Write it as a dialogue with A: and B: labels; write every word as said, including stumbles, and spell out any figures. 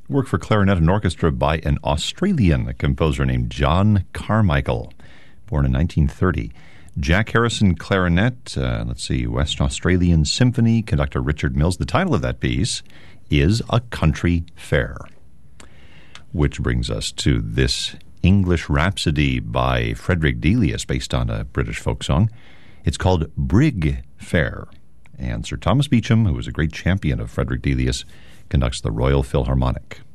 A: work for clarinet and orchestra by an Australian composer named John Carmichael, born in nineteen thirty. Jack Harrison, clarinet. Uh, let's see, West Australian Symphony, conductor Richard Mills. The title of that piece is A Country Fair, which brings us to this English Rhapsody by Frederick Delius, based on a British folk song. It's called Brig Fair, and Sir Thomas Beecham, who was a great champion of Frederick Delius, conducts the Royal Philharmonic.